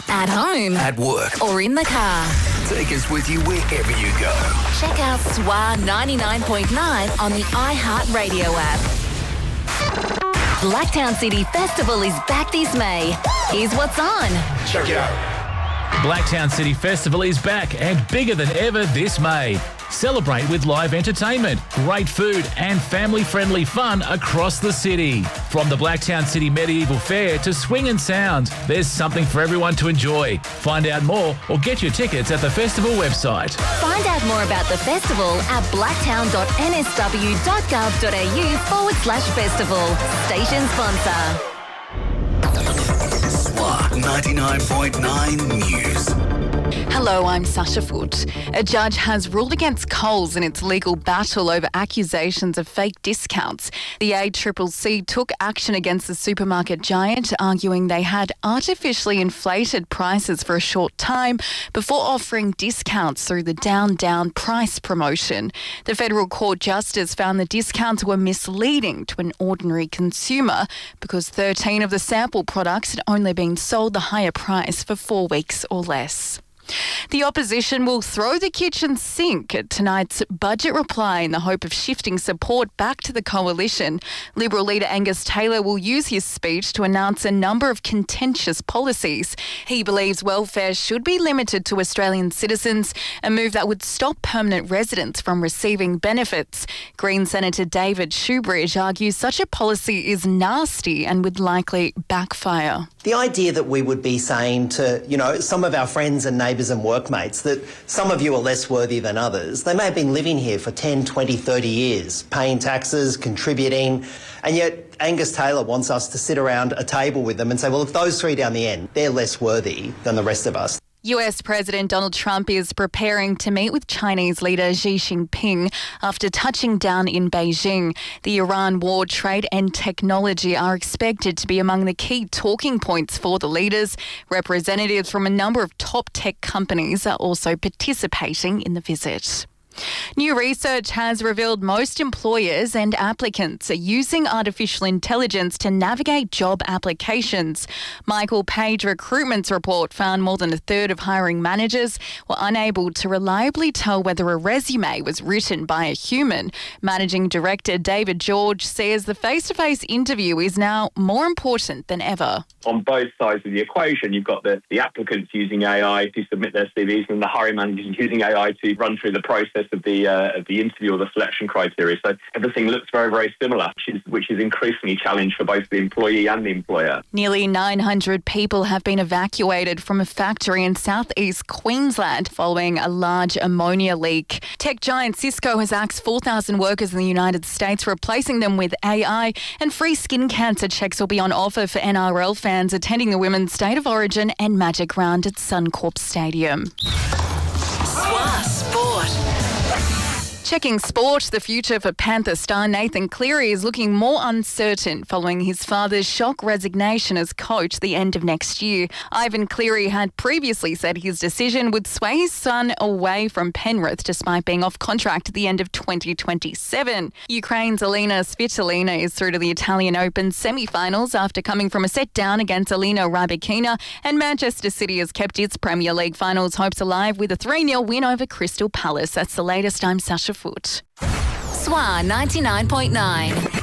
at home, at work, or in the car. Take us with you wherever you go. Check out SWA 99.9 on the iHeartRadio app. Blacktown City Festival is back this May. Here's what's on. Check it out. Blacktown City Festival is back and bigger than ever this May. Celebrate with live entertainment, great food and family-friendly fun across the city. From the Blacktown City Medieval Fair to Swing and Sounds, there's something for everyone to enjoy. Find out more or get your tickets at the festival website. Find out more about the festival at blacktown.nsw.gov.au/festival. Station sponsor. SWA 99.9 News. Hello, I'm Sasha Foote. A judge has ruled against Coles in its legal battle over accusations of fake discounts. The ACCC took action against the supermarket giant, arguing they had artificially inflated prices for a short time before offering discounts through the down price promotion. The Federal Court Justice found the discounts were misleading to an ordinary consumer because 13 of the sample products had only been sold the higher price for 4 weeks or less. The opposition will throw the kitchen sink at tonight's budget reply in the hope of shifting support back to the coalition. Liberal leader Angus Taylor will use his speech to announce a number of contentious policies. He believes welfare should be limited to Australian citizens, a move that would stop permanent residents from receiving benefits. Green Senator David Shoebridge argues such a policy is nasty and would likely backfire. The idea that we would be saying to, some of our friends and neighbours and workmates that some of you are less worthy than others. They may have been living here for 10, 20, 30 years, paying taxes, contributing, and yet Angus Taylor wants us to sit around a table with them and say, well, if those three down the end, they're less worthy than the rest of us. US President Donald Trump is preparing to meet with Chinese leader Xi Jinping after touching down in Beijing. The Iran war, trade and technology are expected to be among the key talking points for the leaders. Representatives from a number of top tech companies are also participating in the visit. New research has revealed most employers and applicants are using artificial intelligence to navigate job applications. Michael Page Recruitment's report found more than a third of hiring managers were unable to reliably tell whether a resume was written by a human. Managing Director David George says the face-to-face interview is now more important than ever. On both sides of the equation, you've got the applicants using AI to submit their CVs and the hiring managers using AI to run through the process of the interview or the selection criteria. So everything looks very, very similar, which is increasingly challenged for both the employee and the employer. Nearly 900 people have been evacuated from a factory in southeast Queensland following a large ammonia leak. Tech giant Cisco has axed 4,000 workers in the United States, replacing them with AI, and free skin cancer checks will be on offer for NRL fans attending the Women's State of Origin and Magic Round at Suncorp Stadium. SWA Sport. Checking sport, the future for Panther star Nathan Cleary is looking more uncertain following his father's shock resignation as coach the end of next year. Ivan Cleary had previously said his decision would sway his son away from Penrith despite being off contract at the end of 2027. Ukraine's Alina Svitolina is through to the Italian Open semi-finals after coming from a set down against Alina Rybakina, and Manchester City has kept its Premier League finals hopes alive with a 3-0 win over Crystal Palace. That's the latest. I'm Sasha Foote. SWA 99.9.